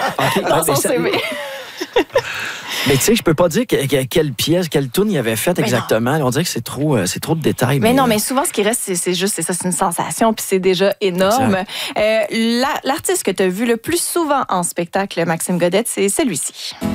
dans son CV. Mais tu sais, je peux pas dire quelle pièce, quelle tune il avait faite exactement. On dirait que c'est trop de détails. Mais non, mais souvent, ce qui reste, c'est juste, c'est une sensation, puis c'est déjà énorme. L'artiste que tu as vu le plus souvent en spectacle, Maxime Godette, c'est celui-ci.